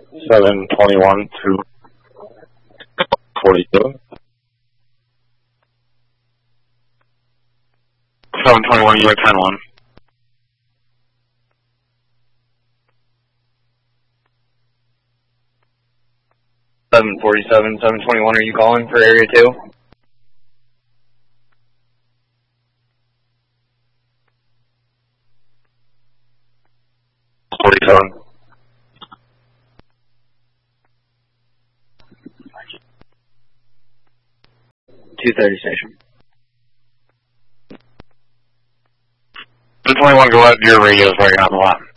721 to 42. 721, you are 10-1. Seven 721, are you calling for area 2? .230 station. 721, go out, your radio is breaking up a lot.